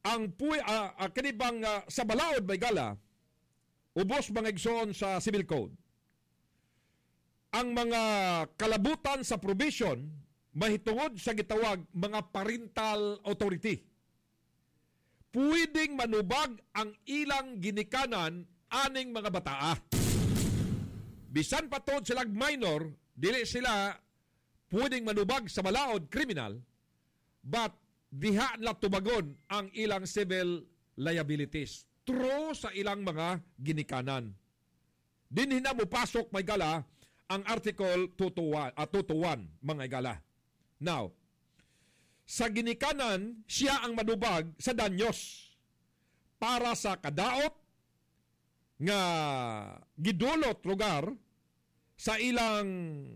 ang kanibang sa balaod may gala, ubos mga igsoon sa civil code. Ang mga kalabutan sa provision mahitungod sa gitawag mga parental authority. Pwedeng manubag ang ilang ginikanan aning mga bataa. Bisan patod silang minor, dili sila pwedeng manubag sa balaod criminal, but diha na tubagon ang ilang civil liabilities true sa ilang mga ginikanan. Dinhi na mo pasok may gala ang Article 221 mga igala. Now, sa ginikanan, siya ang manubag sa danyos para sa kadaot nga gidulot lugar sa ilang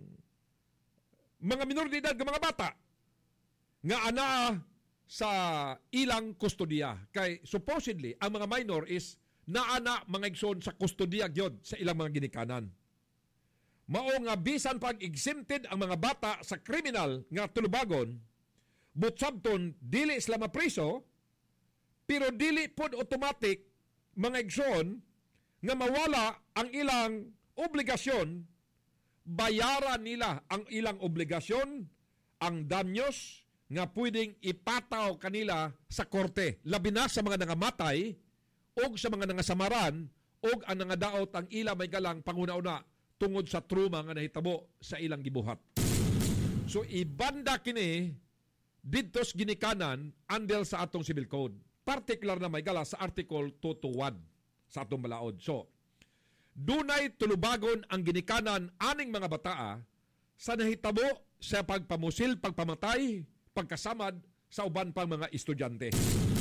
mga minor de edad nga mga bata nga ana sa ilang kustodiya. Kay supposedly, ang mga minor is naana mga igsoon sa kustodiya gyud sa ilang mga ginikanan. Mao nga bisan pag exempted ang mga bata sa kriminal nga tulubagon, butsabton dili sila mapriso, pero dili pod automatic mga igsoon nga mawala ang ilang obligasyon, bayaran nila ang ilang obligasyon, ang danyos nga pwedeng ipataw kanila sa korte, labi na sa mga nangamatay o sa mga nangasamaran o ang nangadaot ang ila may galang panguna-una tungod sa trauma nga nahitabo sa ilang gibuhat. So ibanda kini didtos ginikanan andel sa atong civil code. Particular na may gala sa Article 221 sa atong balaod. So, dunay tulubagon ang ginikanan aning mga bataa sa nahitabo sa pagpamusil, pagpamatay, pagkasamad sa uban pang mga estudyante.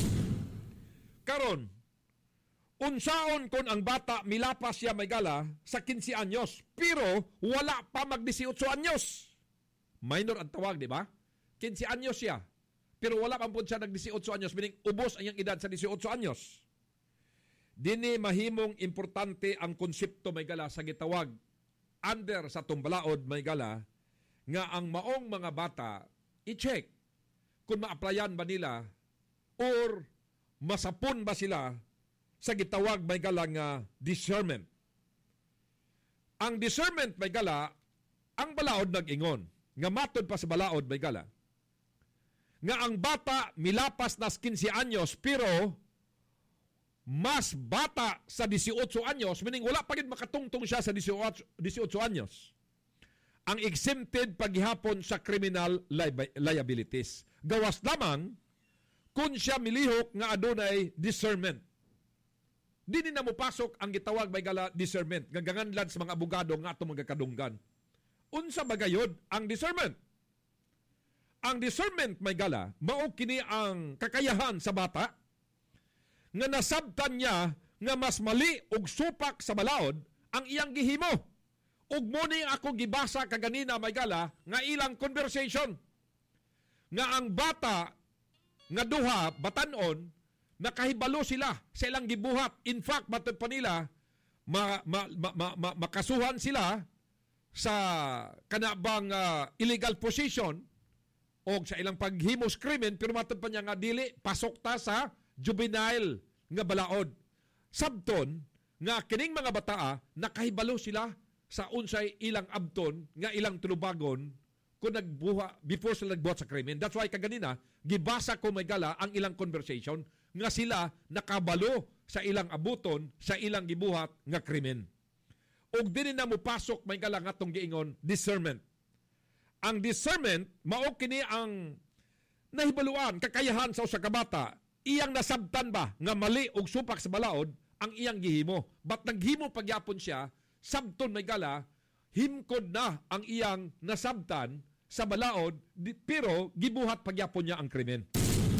Karon, unsaon kon ang bata milapas siya may gala sa 15 anyos pero wala pa mag 18 anyos. Minor ang tawag, di ba? 15 anyos siya pero wala pa po siya nag 18 anyos, meaning ubos ang iyang edad sa 18 anyos. Dini mahimong importante ang konsepto may gala sa gitawag under sa tumbalaod may gala nga ang maong mga bata i-check kung ma-applyan ba nila or masapon ba sila sa gitawag may gala nga discernment. Ang discernment may gala, ang balaod nag-ingon, nga matod pa sa balaod may gala, nga ang bata milapas nas 15 anyos pero mas bata sa 18 anyos, meaning wala pa gid makatungtong siya sa 18 anyos, ang exempted paghihapon sa criminal liabilities. Gawas lamang kung siya milihok nga adunay discernment. Dili na mo pasok ang gitawag may gala discernment. Gaganganlan sa mga abogado nga itong magkakadunggan. Unsa bagayod ang discernment? Ang discernment may gala, mao kini ang kakayahan sa bata nga nasabtan niya nga mas mali og supak sa balaod ang iyang gihimo. Ug mo ni ako gibasa kaganina may gala nga ilang conversation. Nga ang bata nga duha batanon nakahibalo sila sa ilang gibuhat. In fact, matod pa nila, makasuhan sila sa kanabang illegal position o sa ilang paghimos krimen, pero matod pa niya nga dili, pasok ta sa juvenile nga balaod. Sabton, nga kining mga bataa, nakahibalo sila sa unsay ilang abton, nga ilang tulubagon, kung nagbuha, before sila nagbuhat sa krimen. That's why kaganina, gibasa ko may gala ang ilang conversation nga sila nakabalo sa ilang abuton, sa ilang gibuhat nga krimen. Og din na mo pasok may gala nga itong giingon, discernment. Ang discernment, mao kini ang nahibaluan, kakayahan sa usa ka bata, iyang nasabtan ba nga mali og supak sa balaod ang iyang gihimo. But naghimo pagyapon siya, sabton may gala, himkod na ang iyang nasabtan sa balaod, pero gibuhat pagyapon niya ang krimen.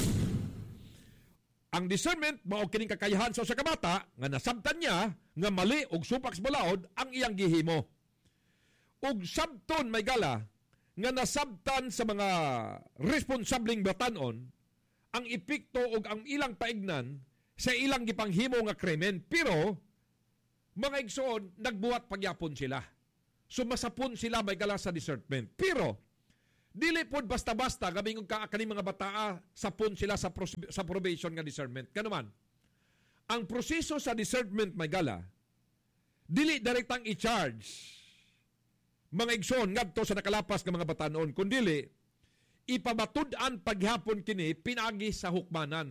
Ang discernment, mao kining kakayahan sa usa ka bata nga nasabtan niya nga mali og supak sa balaod ang iyang gihimo. Ug sabton may gala nga nasabtan sa mga responsableng batanon ang epekto og ang ilang paignan sa ilang gipanghimo nga krimen, pero mga igsoon nagbuhat pagyapon sila. So masapon sila may gala sa discernment. Pero Dili pod basta-basta gabing kaning mga bataa sapon sila sa probation nga discernment. Kanuman, ang proseso sa discernment may gala, dili direktang i-charge mga igsoon ngadto sa nakalapas nga mga batanon, kundili ipabatud-an paghapon kini pinagi sa hukmanan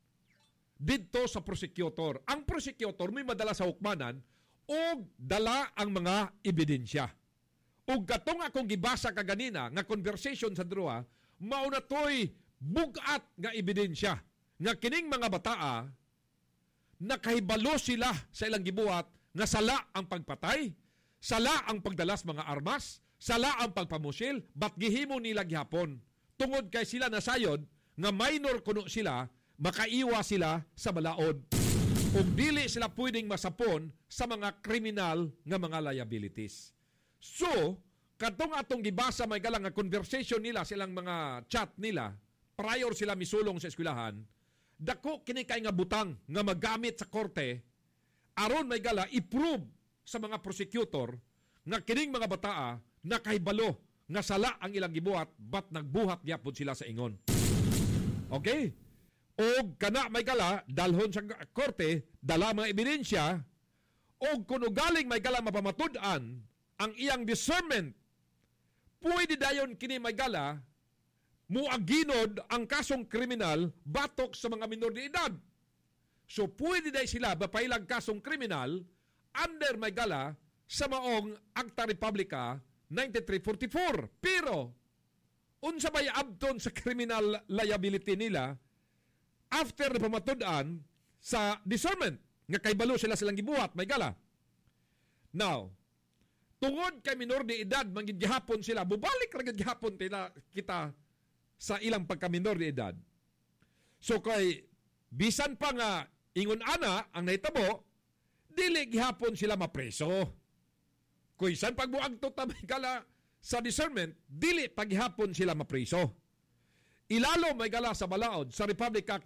didto sa prosecutor. Ang prosecutor may madala sa hukmanan o dala ang mga ebidensya. Ug katong akong gibasa kaganina nga conversation sa druha, mao na toy bugat nga ebidensya nga kining mga bataa nakahibalo sila sa ilang gibuhat nga sala ang pagpatay, sala ang pagdalas mga armas, sala ang pagpamusil, bat gihimo nila gihapon. Tungod kay sila nasayod nga minor kuno sila, makaiwa sila sa balaod. Ug dili sila pwedeng masapon sa mga kriminal nga mga liabilities. So, katong atong gibasa may galang nga conversation nila silang mga chat nila prior sila misulong sa eskwelahan, dako kini kay nga butang nga magamit sa korte aron may gala i-prove sa mga prosecutor nga kining mga bataa nakahibalo nga sala ang ilang gibuhat bat nagbuhat gyapon sila sa ingon. Okay? O kana may gala dalhon sa korte dala mga ebidensya o kung galing may gala mapamatud-an ang iyang discernment, pwede dayon kini may gala muaginod ang kasong kriminal batok sa mga minor de edad. So pwede day sila bapailang kasong kriminal under may gala sa maong Acta Republica 9344. Pero unsa bay abton sa criminal liability nila after na pamatud-an sa discernment nga kaybalo sila silang gibuhat may gala. Now, tungod kay minor de edad manggid gihapon sila, bubalik ra gid gihapon kita sa ilang pagka-minor de edad. So kay bisan pa nga ingon ana ang nahitabo, dili gihapon sila mapreso. Kung isan pagbuang to may gala sa discernment, dili paghihapon sila mapreso. Ilalo may gala sa balaod sa Republic Act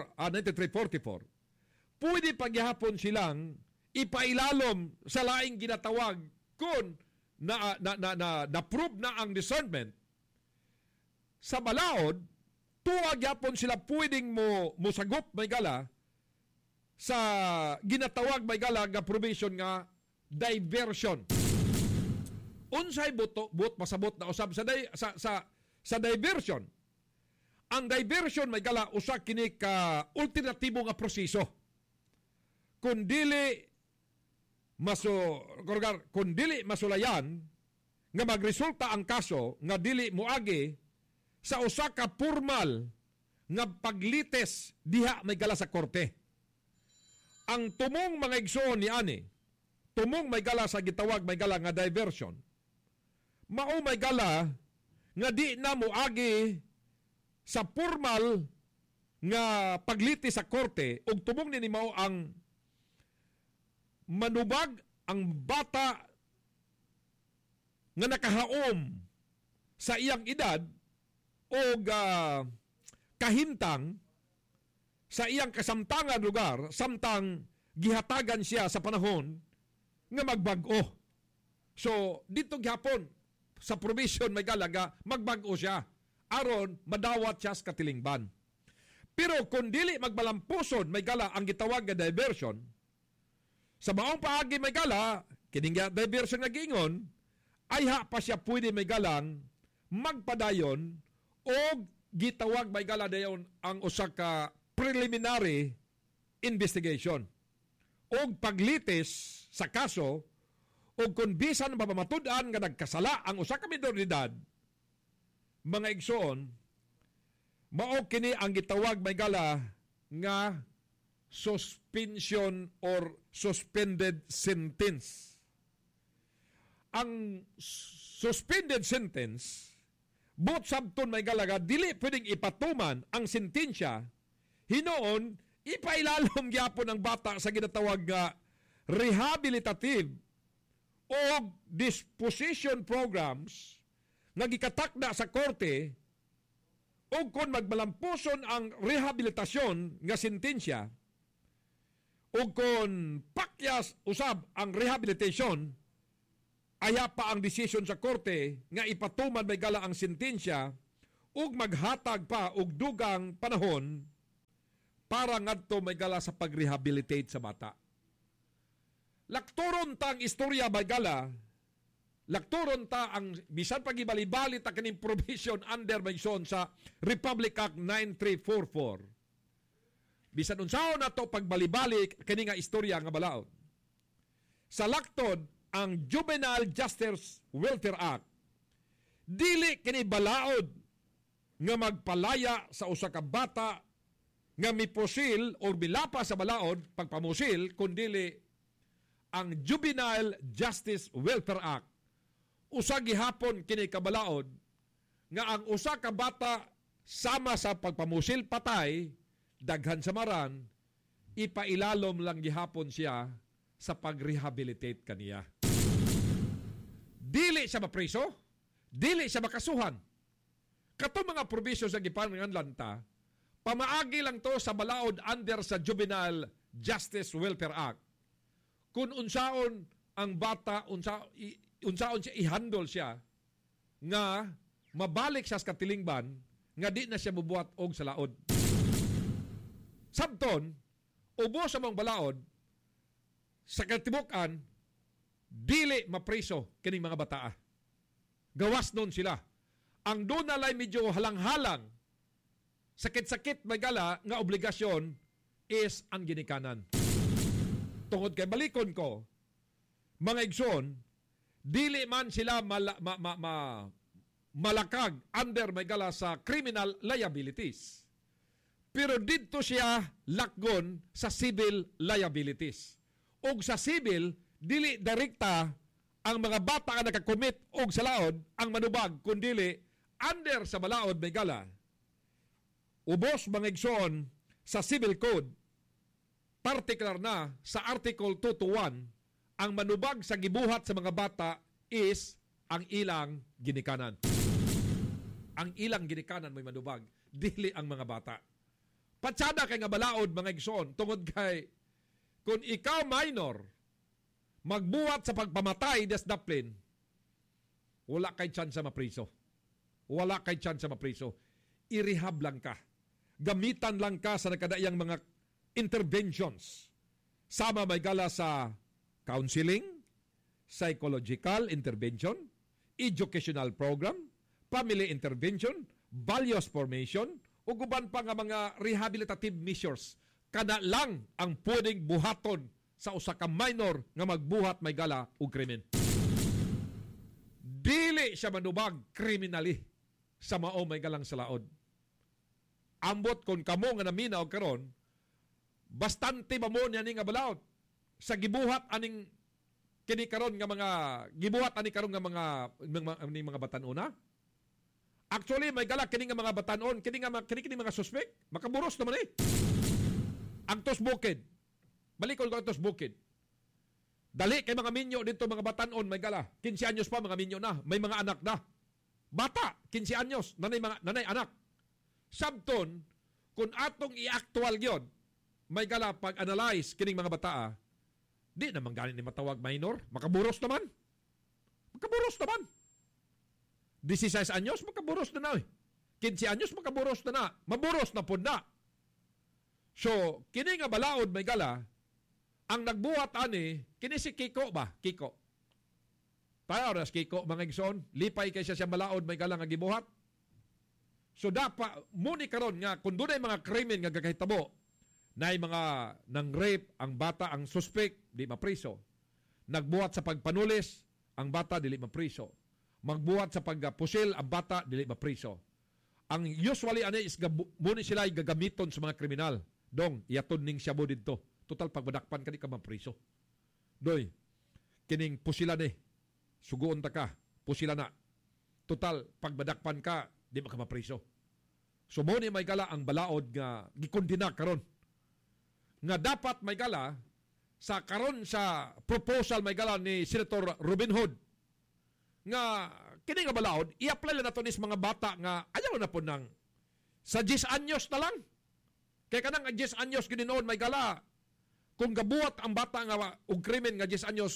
9344. Pwede paghihapon silang ipailalom sa laing ginatawag kung na-prove na ang discernment. Sa balaod, tuwag yapon sila pwedeng musagop may gala sa ginatawag may gala nga provision nga diversion. Unsay buot pasabot na usab sa diversion. Ang diversion may gala usa kini ka alternatibo nga proseso. Kung dili masulayan nga magresulta ang kaso nga dili moagi sa usa ka formal nga paglites diha may gala sa korte. Ang tumong mga igsoon ni ani, tumong may gala sa gitawag may gala nga diversion, mao may gala nga di na moagi sa formal nga paglitis sa korte ug tumong ni mao ang manubag ang bata nga nakahaom sa iyang edad o kahintang sa iyang kasamtangan lugar samtang gihatagan siya sa panahon nga magbag-o. So, dito gihapon sa provision may galaga, magbag-o siya aron madawat siya sa katilingban. Pero kung dili magbalampuson may gala ang gitawag nga diversion, sa maong paagi may gala, kining diversion nga giingon, ay pa siya pwede may galang magpadayon o gitawag may gala dayon ang usa ka preliminary investigation o paglitis sa kaso o kung bisan mapamatud-an nga nagkasala ang usa ka minor de edad, mga igsoon, mao kini ang gitawag may gala nga suspension or suspended sentence. Ang suspended sentence, both sabton may galaga, dili pwedeng ipatuman ang sentensya, hinoon, ipailalom gyapon ang bata sa ginatawag nga rehabilitative o disposition programs nga gikatakda sa korte o kung magmalampuson ang rehabilitasyon nga sentensya o kung pakyas usab ang rehabilitation, aya pa ang desisyon sa korte nga ipatuman may gala ang sentensya ug maghatag pa og dugang panahon para ngadto may gala sa pag-rehabilitate sa bata. Lakturon ta ang istorya may gala, lakturon ta ang bisan pagibali-bali ta kaning provision under mention sa Republic Act 9344. Bisan unsaon nato pagbali-bali kini nga istorya nga balaod. Sa laktod ang Juvenile Justice Welfare Act dili kini balaod nga magpalaya sa usa ka bata nga mipusil o milapa sa balaod pagpamusil kundi ang Juvenile Justice Welfare Act usa gihapon kini kabalaod nga ang usa ka bata sama sa pagpamusil patay daghan sa maran ipailalom lang gihapon siya sa pag-rehabilitate kaniya. Dili siya mapriso, dili siya makasuhan. Kato mga provisions sa gipanganlan ta, pamaagi lang to sa balaod under sa Juvenile Justice Welfare Act. Kung unsaon ang bata, unsaon siya i-handle siya nga mabalik siya sa katilingban nga di na siya bubuhat og sa laod. Sabton, ubos sa mong balaod sa katibukan dili mapriso kining mga bata. Gawas nun sila. Ang doon nalay medyo halang-halang sakit-sakit may gala nga obligasyon is ang ginikanan. Tungod kay balikon ko, mga igsoon, dili man sila malakag under may gala sa criminal liabilities. Pero dito siya lakgon sa civil liabilities. Og sa civil, dili direkta ang mga bata nga nakakommit og sa laod ang manubag kundili under sa balaod may gala. Ubos mga igsoon sa civil code, partikular na sa Article 221, ang manubag sa gibuhat sa mga bata is ang ilang ginikanan. Ang ilang ginikanan may manubag, dili ang mga bata. Patsada kay nga balaod mga igsoon, tungod kay kung ikaw minor, magbuhat sa pagpamatay des daplin, wala kay chance sa mapriso. Wala kay chance sa mapriso. I-rehab lang ka. Gamitan lang ka sa nakadayang mga interventions. Sama may gala sa counseling, psychological intervention, educational program, family intervention, values formation, o guban pa nga mga rehabilitative measures. Kana lang ang pwedeng buhaton sa usa ka minor nga magbuhat may gala og krimen. Dili siya manubag criminally sa mao may galang sa laod. Ambot kon kamo nga namina og karon, bastante ba mo niya nga balaod sa gibuhat aning kini karon nga mga gibuhat ani karon nga mga batan-ona. Actually may gala kini nga mga batan-on, kini mga suspect, makaburos naman eh. Ang Tosbukid. Balikol ko ang Tosbukid. Dali kay mga minyo dito mga batan-on may gala. 15 anyos pa mga minyo na, may mga anak na. Bata, 15 anyos, nanay anak. Sabton, kung atong i-actual yun, may gala pag-analyze kining mga bata, di naman ganin ni matawag minor, makaburos naman. Makaburos naman. 16 anyos, makaburos na na. 15 anyos, makaburos na na. Maburos na po na. So, kini nga balaod may gala, ang nagbuhat ani, kini si Kiko ba? Kiko. Tayo oras Kiko, mga igsoon, lipay kay siya balaod may gala nga gibuhat. So, dapat, muni karon nga, kung doon ay mga krimen nga gagahitabo, na ay mga nang rape, ang bata, ang suspect, di mapriso. Nagbuhat sa pagpanulis, ang bata, dili mapriso. Magbuhat sa pagpusil, ang bata, dili mapriso. Ang usually, ani is muni sila ay gagamiton sa mga kriminal. Dong, iyaton ning siya mo dito. Total, pagbadakpan ka di ka mapriso. Doy, kining pusila ni, suguon ta ka, pusila na. Total, pagbadakpan ka, di ka mapriso. So, mo ni may gala ang balaod nga gikondina karon. Nga dapat may gala sa karon sa proposal may gala ni Senator Robin Hood nga kini nga balaod, i-apply lang nato nis mga bata nga ayaw na po nang sa 10 anyos na lang. Kaya kanang 10 anyos gini noon may gala. Kung gabuhat ang bata nga og krimen nga 10 anyos,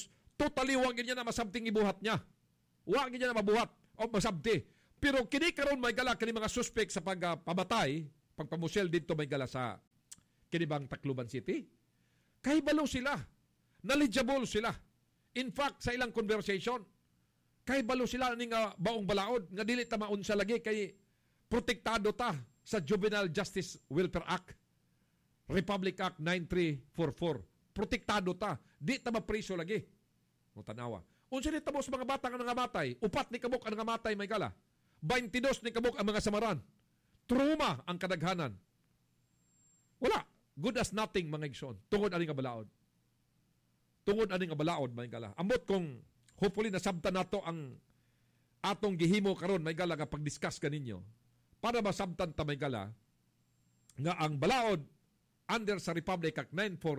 totally wag niya na masabting ibuhat niya. Wag niya na mabuhat o masabti. Pero kini karon may gala kini mga suspect sa pagpamatay, pagpamusel dito may gala sa kini bang Tacloban City. Kay balo sila. Knowledgeable sila. In fact, sa ilang conversation, kay balo sila ni nga baong balaod nga dili ta maunsa lagi kay protektado ta sa Juvenile Justice Welfare Act. Republic Act 9344. Protektado ta. Di ta mapriso lagi. Mo tanawa. Unsa ni tabo sa mga bata nga nangamatay? 4 ni kabuk ang nangamatay may gala. 22 ni kabuk ang mga samaran. Trauma ang kadaghanan. Wala. Good as nothing mga igsoon. Tungod ani nga balaod. Tungod ani nga balaod may gala. Ambot kung hopefully nasabtan nato ang atong gihimo karon may gala nga pag-discuss kaninyo para masabtan ta may gala nga ang balaod under sa Republic Act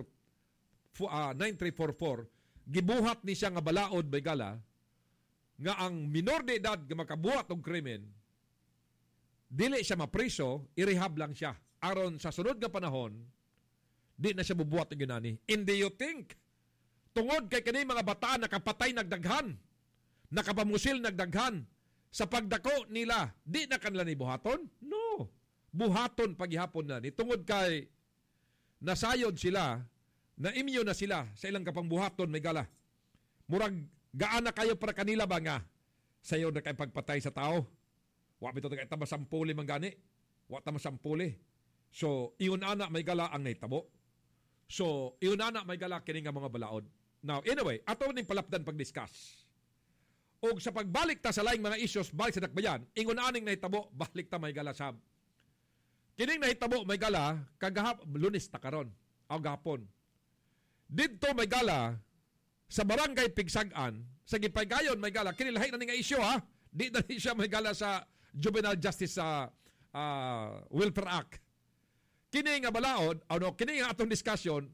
9344 gibuhat ni siya nga balaod may gala nga ang minor de edad nga makabuhat og krimen dili siya mapriso, i-rehab lang siya aron sa sunod nga panahon di na siya bubuhat og ginani. And do you think tungod kay kani mga bata nakapatay nagdaghan, nakapamusil nagdaghan sa pagdako nila, di na kanila ni buhaton? No. Buhaton paghihapon na ni tungod kay nasayod sila, na-immune na sila sa ilang kapangbuhaton may gala. Murag gaana kayo para kanila ba nga sayo na kay pagpatay sa tao. Wa bitaw kay ta masampuli man gani. Wa ta masampuli. So iyon ana may gala ang nahitabo. So iyon ana may gala kini nga mga balaod. Now anyway, ato ning palapdan pag-discuss. Og sa pagbalik ta sa laing mga issues balik sa dakbayan, ingon aning nahitabo balik ta may gala sa kining nahitabo may gala kagahap Lunes ta karon o gapon. Dito may gala sa barangay Pigsagan sa gipaygayon may gala kini lahi na nga isyu ha. Di na siya may gala sa Juvenile Justice Welfare Act. Kini nga balaod kini nga atong discussion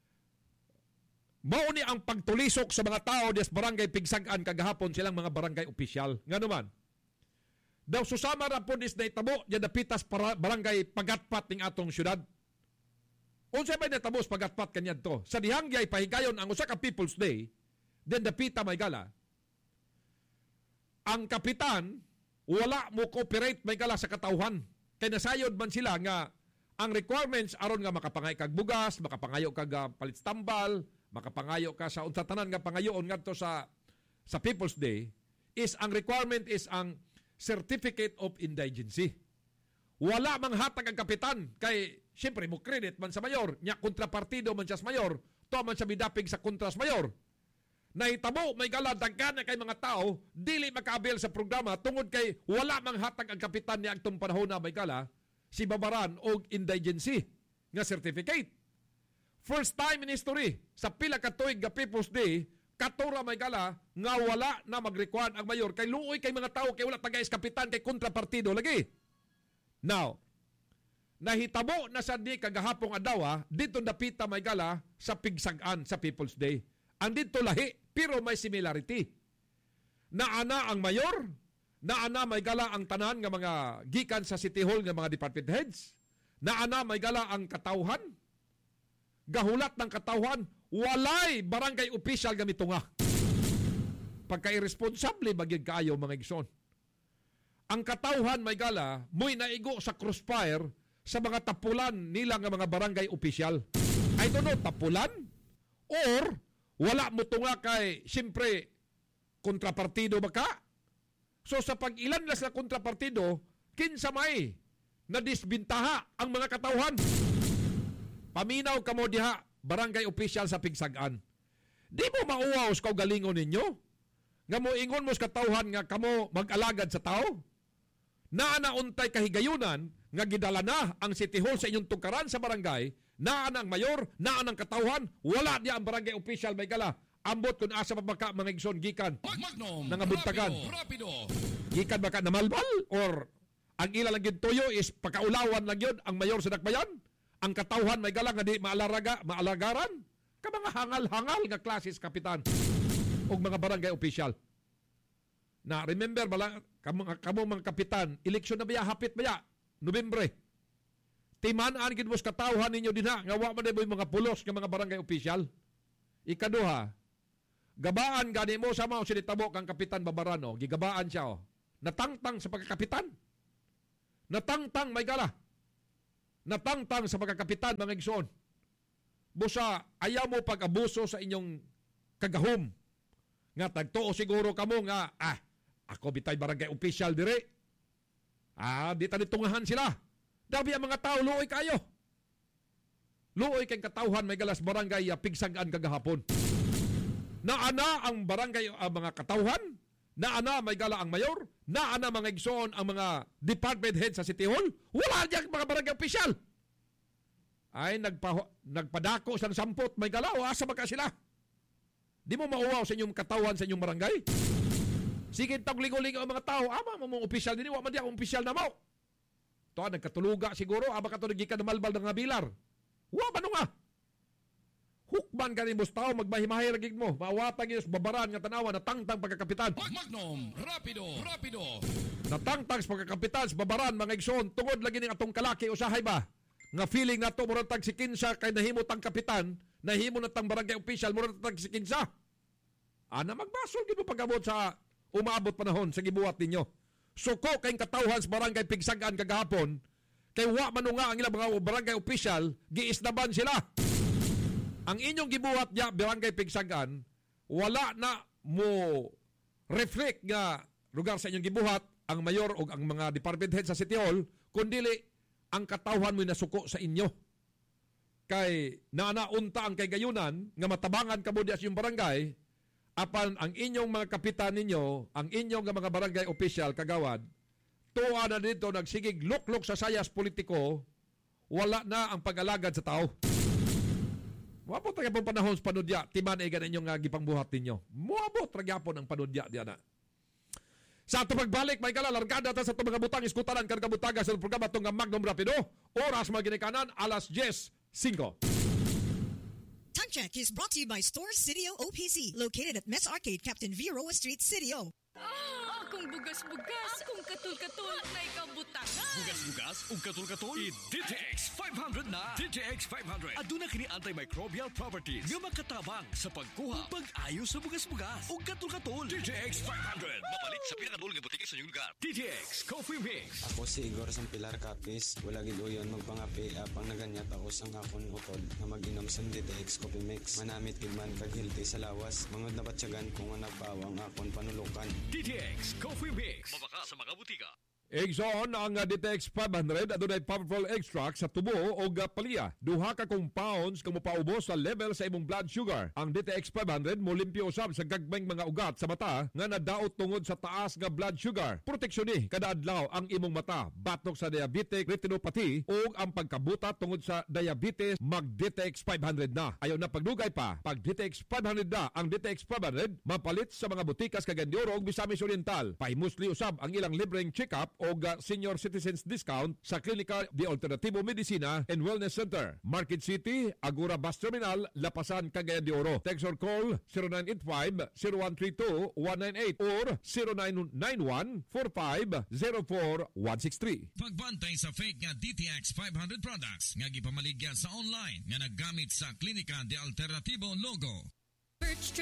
mao ni ang pagtulisok sa mga tao des barangay Pigsagan kagahapon silang mga barangay opisyal. Ngano man daw susama ra po dis nahitabo diya dapitas para barangay Pagatpat ning atong syudad. Unsay may natabos Pagatpat kaniadto sa dihangyay pahigayon ang usa ka People's Day then dapita may gala. Ang kapitan wala mo cooperate may gala sa katawhan kay nasayod man sila nga ang requirements aron nga makapangay kag bugas, makapangayo kag palitsambal, makapangayo ka sa unsa tanan nga pangayoon ngadto sa People's Day is ang requirement is ang Certificate of Indigency. Wala mang hatag ang kapitan kay siyempre mo credit man sa mayor, nya kontrapartido man siya sa mayor, to man siya midapig sa kontras mayor. Nahitabo may gala daghan kay mga tao dili makaabel sa programa tungod kay wala mang hatag ang kapitan ni agtong panahon na may gala si babaran og indigency nga certificate. First time in history sa pila ka tuig nga People's Day katura may gala nga wala na mag-require ang mayor kay luoy kay mga tao kay wala tagais kapitan kay kontrapartido lagi. Now, nahitabo na sa di kagahapong adlaw dito dapita may gala sa Pigsagan sa People's Day. Andito lahi pero may similarity. Naana ang mayor, naana may gala ang tanan nga mga gikan sa City Hall nga mga department heads, naana may gala ang katawhan. Gahulat ng katawhan, walay barangay official gamito nga. Pagka-irresponsable bagig kaayo mga igsoon. Ang katawhan may gala, mo'y naigo sa crossfire sa mga tapulan nila nga mga barangay official. I don't know, tapulan? Or, wala mo tunga kay, siyempre, kontrapartido ba ka? So sa pag-ilan na sa kontrapartido, kinsa may nadisbintaha ang mga katawhan. Paminaw ka mo diha, barangay official sa Pigsagan. Di mo mauwaw sa galingon ninyo? Nga mo ingon mo sa katawhan nga kamo mag-alagad sa tao? Naanauntay kahigayunan nga gidala na ang City Hall sa inyong tungkaran sa barangay, naan ang mayor, naan ang katawhan, wala niya ang barangay official may gala. Ambot kung asa pa baka mga igsoon gikan nangabuntagan. Gikan baka na malbal or ang ila lang tuyo is pakaulawan lang yun ang mayor sa dakbayan. Ang katawhan may gala nga di maalagaran. Ka mga hangal-hangal nga klases kapitan o mga barangay official. Na remember bala kamo mga kapitan, eleksyon na baya hapit baya Nobyembre. Timan-an gid mos katawhan ninyo dinha nga wa man day mga pulos nga mga barangay official. Ikaduha, Gabaan gani mo sa mao sinitabo kang Kapitan Babarano, gigabaan siya Natangtang sa pagkakapitan. Natangtang may gala. Natangtang sa pagkakapitan mga igsoon. Busa ayaw mo pag-abuso sa inyong kagahom. Nga tagtuo siguro kamo nga ako bitay barangay official dire. Di tanitungahan sila. Dabi ang mga tao luoy kayo. Luoy kay katawhan may galas barangay pigsagan kagahapon. Naana ang barangay mga katawhan, naana may gala ang mayor, naana mga igsoon ang mga department head sa City Hall. Wala diyan mga barangay official. Ay nagpadako sang sampot may gala, asa ba ka sila? Di mo mauwaw sa inyong katawhan sa inyong barangay? Sige tag ligo-ligo ang mga tao, ama mo official din, wa man di akong official na mo. To nagkatuluga siguro, aba ka to nagikan na malbal ng bilar. Wa ba nga? Hukman ka ni Bustao, magmahimahay ragig mo. Maawatang yun sa babaran nga tanawa, natangtang pagkakapitan. Magnum, rapido. Natangtang sa pagkakapitan sa babaran, mga igsoon, tungod lagi ng atong kalaki, usahay ba? Nga feeling na to, murang tag si Kinsa, kay nahimo tang kapitan, nahimo na tang barangay official, murang tag si Kinsa. Ana, magbasol, gino pag-abot sa umaabot panahon sa gibuhat ninyo. Suko kayong katawhan sa barangay pigsagan kagahapon, kay wa man nga ang ilang mga barangay official, giisnaban sila. Ang inyong gibuhat niya, barangay pigsagan, wala na mo reflect nga lugar sa inyong gibuhat, ang mayor o ang mga department head sa City Hall, kundili ang katawhan mo nasuko sa inyo. Kay naanaunta ang kay gayunan, nga matabangan ka mo di sa inyong barangay, apan ang inyong mga kapitan ninyo, ang inyong mga barangay official, kagawad, tuwa na dito nagsigig luklok sa sayas politiko, wala na ang pag-alagad sa tao. Muabot na yapon panahon sa panudya, timan ay ganin yung gipangbuhat ninyo. Muabot na yapon ang panudya diyan na. Sa ato pagbalik, may kalalargada ta sa itong mga butang iskutaran kan kabutaga sa programa itong Magnum Rapido. Oras mga ginikanan, alas 10:05. Time check is brought to you by Store Citio OPC, located at Mets Arcade, Captain V. Roa Street, Citio. Akong bugas-bugas, akong katul-katul, may kabutangan. Bugas-bugas ug katul-katul, i-DTX 500 na. DTX 500 aduna kini antimicrobial properties nga makatabang sa pagkuha ug pag-ayo sa bugas-bugas ug katul-katul. DTX 500 mapalit sa pinakadul nga butika sa inyong lugar. DTX Coffee Mix. Ako si Igor Sampilar Capis, wala gid uyon magpangapi apang naganyat ako sang akon utod na mag-inom sa DTX Coffee Mix. Manamit gid man kag healthy sa lawas, mangod na batsyagan kung nagpawang akon panulukan. DTX Coffee Mix. Mabaka sa mga butika. Exxon ang DTX 500 adunay powerful extract sa tubo o palya. Duha ka compounds kung mapaubos sa level sa imong blood sugar. Ang DTX 500 mo limpyo usab sa gagmayng mga ugat sa mata nga nadaot tungod sa taas nga blood sugar. Proteksyon ni kada adlaw ang imong mata batok sa diabetic retinopathy o ang pagkabuta tungod sa diabetes. Mag DTX 500 na. Ayaw na pagdugay pa. Pag DTX 500 na, ang DTX 500 mapalit sa mga butikas Cagayan de Oro ug Misamis Oriental. Pahimusli usab ang ilang libreng check-up o senior citizens discount sa Klinika de Alternativo Medicina and Wellness Center, Market City, Agora Bus Terminal, Lapasan, Cagayan de Oro. Text or call 0985-0132-198 or 0991-4504-163. Pagbantay sa fake nga DTX 500 products nga gipamaligya sa online nga naggamit sa Klinika de Alternativo logo.